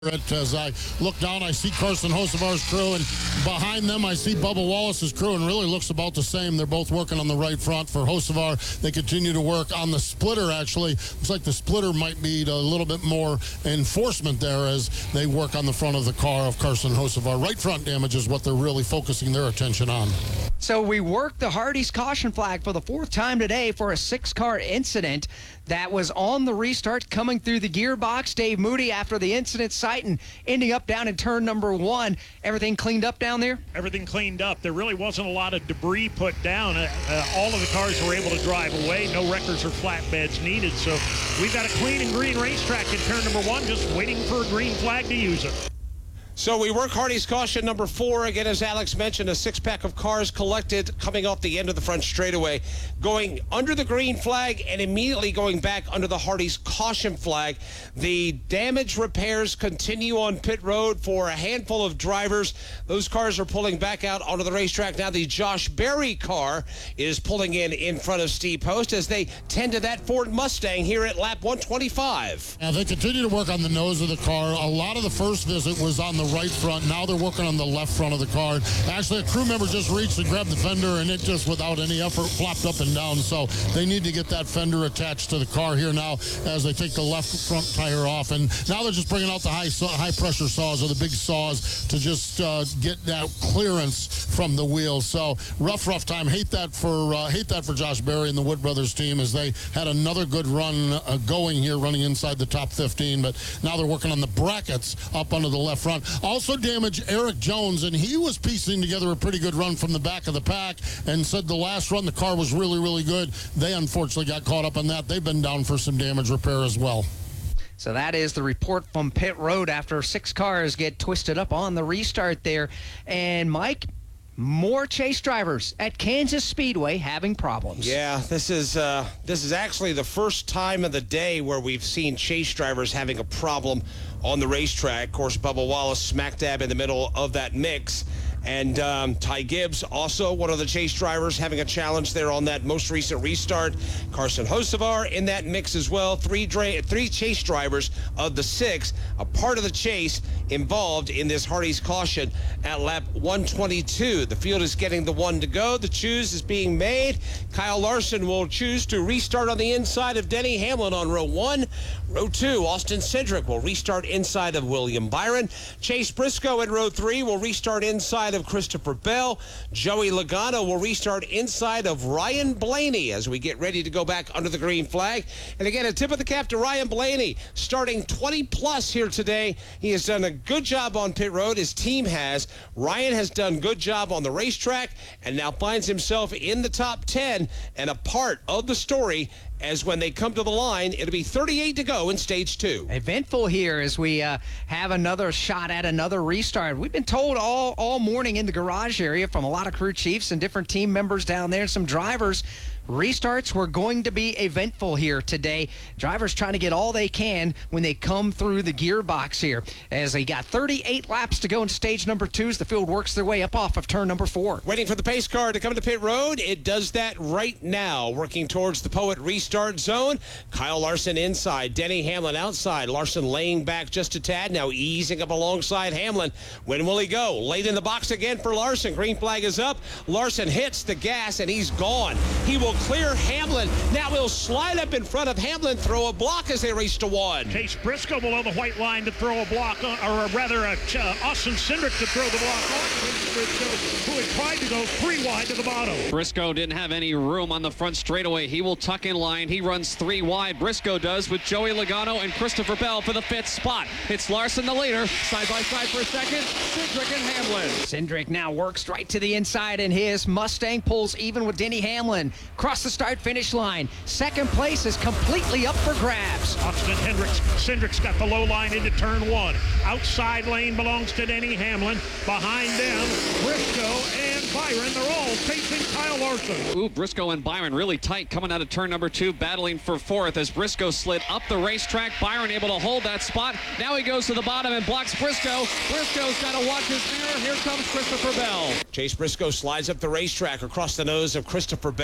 As I look down, I see Carson Hocevar's crew, and behind them I see Bubba Wallace's crew, and really looks about the same. They're both working on the right front for Hocevar. They continue to work on the splitter, actually. Looks like the splitter might need a little bit more enforcement there as they work on the front of the car of Carson Hocevar. Right front damage is what they're really focusing their attention on. So we worked the Hardee's caution flag for the fourth time today for a six-car incident that was on the restart coming through the gearbox. Dave Moody, after the incident site and ending up down in turn number one, everything cleaned up down there? Everything cleaned up. There really wasn't a lot of debris put down. All of the cars were able to drive away. No wreckers or flatbeds needed. So we've got a clean and green racetrack in turn number one, just waiting for a green flag to use it. So we work Hardee's caution number 4. Again, as Alex mentioned, a six-pack of cars collected coming off the end of the front straightaway, going under the green flag and immediately going back under the Hardee's caution flag. The damage repairs continue on pit road for a handful of drivers. Those cars are pulling back out onto the racetrack. Now the Josh Berry car is pulling in front of Steve Post as they tend to that Ford Mustang here at lap 125. Now they continue to work on the nose of the car. A lot of the first visit was on the right front. Now they're working on the left front of the car. Actually, a crew member just reached and grabbed the fender, and it just, without any effort, flopped up and down. So they need to get that fender attached to the car here now as they take the left front tire off. And now they're just bringing out the high pressure saws, or the big saws, to just get that clearance from the wheels. So rough time. Hate that for Josh Berry and the Wood Brothers team, as they had another good run going here, running inside the top 15. But now they're working on the brackets up under the left front. Also damaged Eric Jones, and he was piecing together a pretty good run from the back of the pack, and said the last run the car was really good. They unfortunately got caught up on that. They've been down for some damage repair as well. So that is the report from pit road after 6 cars get twisted up on the restart there. And Mike, more chase drivers at Kansas Speedway having problems. Yeah, this is actually the first time of the day where we've seen chase drivers having a problem on the racetrack. Of course, Bubba Wallace smack dab in the middle of that mix. And Ty Gibbs, also one of the chase drivers, having a challenge there on that most recent restart. Carson Hocevar in that mix as well. Three chase drivers of the 6, a part of the chase, involved in this Hardee's caution at lap 122. The field is getting the one to go. The choose is being made. Kyle Larson will choose to restart on the inside of Denny Hamlin on row 1. Row 2, Austin Cindric will restart inside of William Byron. Chase Briscoe in row 3 will restart inside of Christopher Bell. Joey Logano will restart inside of Ryan Blaney as we get ready to go back under the green flag. And again, a tip of the cap to Ryan Blaney, starting 20 plus here today. He has done a good job on pit road. His team has. Ryan has done good job on the racetrack and now finds himself in the top 10 and a part of the story, as when they come to the line, it'll be 38 to go in stage 2. Eventful here as we have another shot at another restart. We've been told all morning in the garage area from a lot of crew chiefs and different team members down there and some drivers, restarts were going to be eventful here today. Drivers trying to get all they can when they come through the gearbox here, as they got 38 laps to go in stage number 2 as the field works their way up off of turn number 4. Waiting for the pace car to come to pit road. It does that right now, working towards the Poet restart zone. Kyle Larson inside, Denny Hamlin outside. Larson laying back just a tad, now easing up alongside Hamlin. When will he go? Late in the box again for Larson. Green flag is up. Larson hits the gas and he's gone. He will clear Hamlin. Now he'll slide up in front of Hamlin, throw a block as they race to 1. Chase Briscoe below the white line to throw a block, or rather Austin Cindric to throw the block on Briscoe, who had tried to go 3 wide to the bottom. Briscoe didn't have any room on the front straightaway. He will tuck in line. He runs 3 wide. Briscoe does, with Joey Logano and Christopher Bell for the 5th spot. It's Larson the leader, side by side for a second. Cindric and Hamlin. Cindric now works right to the inside, and his Mustang pulls even with Denny Hamlin. Across the start-finish line. Second place is completely up for grabs. Austin Cindric's got the low line into turn 1. Outside lane belongs to Denny Hamlin. Behind them, Briscoe and Byron. They're all chasing Kyle Larson. Ooh, Briscoe and Byron really tight coming out of turn number 2, battling for 4th as Briscoe slid up the racetrack. Byron able to hold that spot. Now he goes to the bottom and blocks Briscoe. Briscoe's got to watch his mirror. Here comes Christopher Bell. Chase Briscoe slides up the racetrack across the nose of Christopher Bell. Bell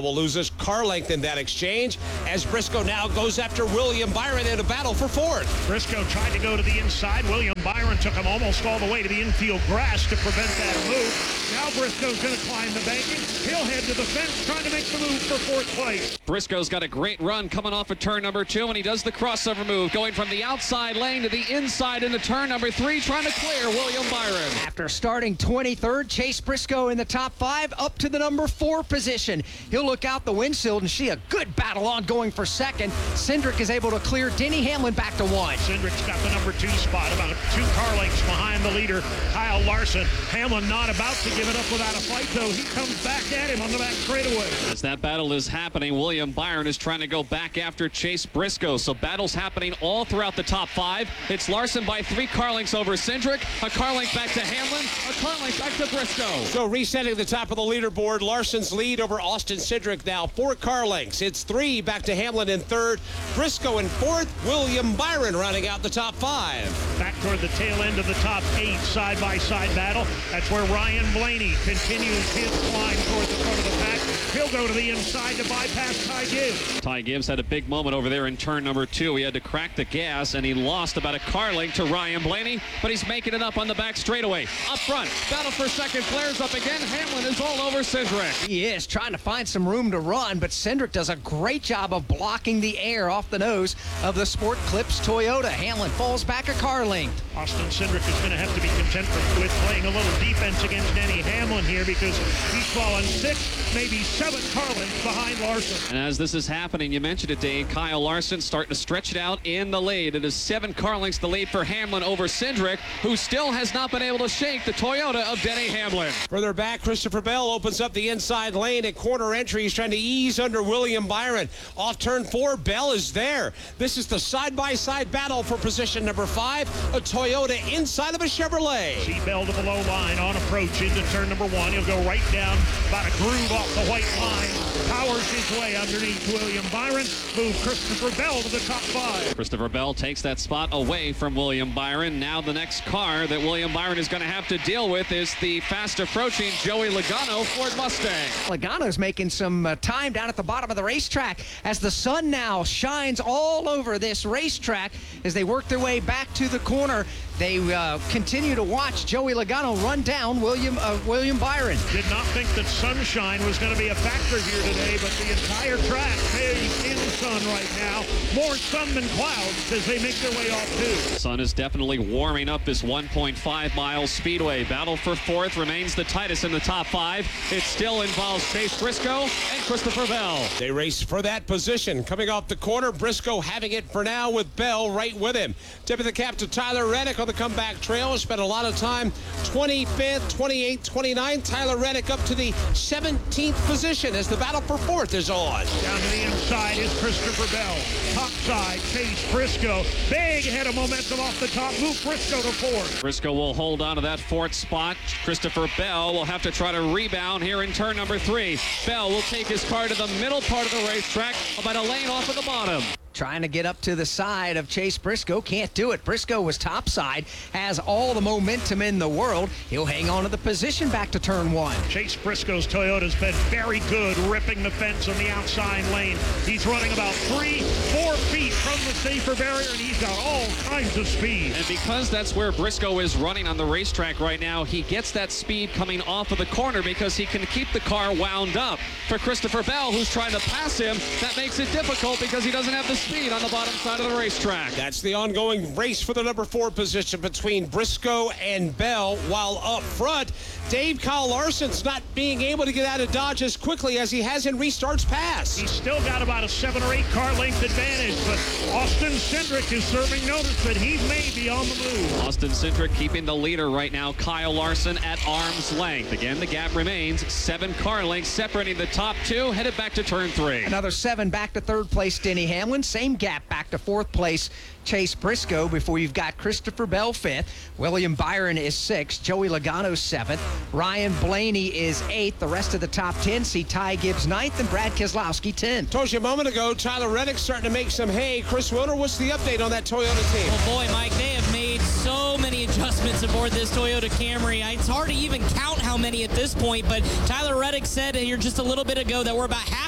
Bubble loses car length in that exchange as Briscoe now goes after William Byron in a battle for fourth. Briscoe tried to go to the inside. William Byron took him almost all the way to the infield grass to prevent that move. Now Briscoe's going to climb the banking. He'll head to the fence trying to make the move for fourth place. Briscoe's got a great run coming off of turn number 2, and he does the crossover move, going from the outside lane to the inside into turn number 3, trying to clear William Byron. After starting 23rd, Chase Briscoe in the top 5 up to the number 4 position. He'll look out the windshield and see a good battle on going for second. Cindric is able to clear Denny Hamlin back to 1. Cindric's got the number 2 spot, about 2 car lengths behind the leader, Kyle Larson. Hamlin not about to give it up without a fight, though. He comes back at him on the back straightaway. As that battle is happening, William Byron is trying to go back after Chase Briscoe. So battles happening all throughout the top 5. It's Larson by 3 car lengths over Cindric, a car length back to Hamlin, a car length back to Briscoe. So resetting the top of the leaderboard, Larson's lead over Austin Cindric now 4 car lengths. It's 3 back to Hamlin in 3rd, Briscoe in 4th, William Byron rounding out the top 5. Back toward the tail end of the top 8 side-by-side battle. That's where Ryan Blaney continues his climb toward the front of the pack. He'll go to the inside to bypass Ty Gibbs. Ty Gibbs had a big moment over there in turn number 2. He had to crack the gas, and he lost about a car length to Ryan Blaney, but he's making it up on the back straightaway. Up front, battle for second, flares up again. Hamlin is all over Cindric. He is trying to find some room to run, but Cindric does a great job of blocking the air off the nose of the Sport Clips Toyota. Hamlin falls back a car length. Austin Cindric is going to have to be content with playing a little defense against Denny Hamlin here because he's fallen 6, maybe 7 car lengths behind Larson. And as this is happening, you mentioned it, Dave, Kyle Larson starting to stretch it out in the lead. It is 7 car lengths the lead for Hamlin over Cindric, who still has not been able to shake the Toyota of Denny Hamlin. Further back, Christopher Bell opens up the inside lane at corner entry. He's trying to ease under William Byron. Off turn 4, Bell is there. This is the side-by-side battle for position number 5, a Toyota inside of a Chevrolet. See Bell to the low line on approach into turn number 1. He'll go right down about a groove off the white line. Powers his way underneath William Byron. Move Christopher Bell to the top 5. Christopher Bell takes that spot away from William Byron. Now the next car that William Byron is going to have to deal with is the fast approaching Joey Logano Ford Mustang. Logano's making some time down at the bottom of the racetrack as the sun now shines all over this racetrack as they work their way back to the corner. They continue to watch Joey Logano run down William Byron. Did not think that sunshine was going to be a factor here today, but the entire track is in the sun right now. More sun than clouds as they make their way off too. Sun is definitely warming up this 1.5 mile speedway. Battle for 4th remains the tightest in the top 5. It still involves Chase Briscoe and Christopher Bell. They race for that position. Coming off the corner, Briscoe having it for now with Bell right with him. Tip of the cap to Tyler Reddick on the comeback trail. Spent a lot of time 25th, 28th, 29th. Tyler Reddick up to the 17th position as the battle for 4th is on. Down to the inside is Christopher Bell. Top side, Chase Briscoe. Big head of momentum off the top. Move Briscoe to 4th. Briscoe will hold on to that 4th spot. Christopher Bell will have to try to rebound here in turn number 3. Bell will take his car to the middle part of the racetrack, about a lane off at the bottom. Trying to get up to the side of Chase Briscoe. Can't do it. Briscoe was topside, has all the momentum in the world. He'll hang on to the position back to turn 1. Chase Briscoe's Toyota's been very good ripping the fence on the outside lane. He's running about 3-4 feet from the safer barrier, and he's got all kinds of speed. And because that's where Briscoe is running on the racetrack right now, he gets that speed coming off of the corner because he can keep the car wound up. For Christopher Bell, who's trying to pass him, that makes it difficult because he doesn't have the speed on the bottom side of the racetrack. That's the ongoing race for the number 4 position between Briscoe and Bell, while up front, Dave, Kyle Larson's not being able to get out of Dodge as quickly as he has in restarts past. He's still got about a 7 or 8 car length advantage, but Austin Cindric is serving notice that he may be on the move. Austin Cindric keeping the leader right now. Kyle Larson at arm's length. Again, the gap remains 7 car lengths separating the top 2, headed back to turn 3. Another 7 back to 3rd place, Denny Hamlin. Same gap back to 4th place, Chase Briscoe, before you've got Christopher Bell 5th. William Byron is 6th. Joey Logano 7th. Ryan Blaney is 8th. The rest of the top 10 see Ty Gibbs 9th and Brad Keselowski 10th. Told you a moment ago, Tyler Reddick starting to make some hay. Chris Wilder, what's the update on that Toyota team? Oh boy, Mike, they have made so many adjustments aboard this Toyota Camry. It's hard to even count how many at this point, but Tyler Reddick said here just a little bit ago that we're about half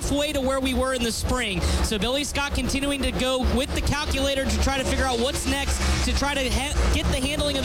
halfway to where we were in the spring. So Billy Scott continuing to go with the calculator to try to figure out what's next to try to get the handling of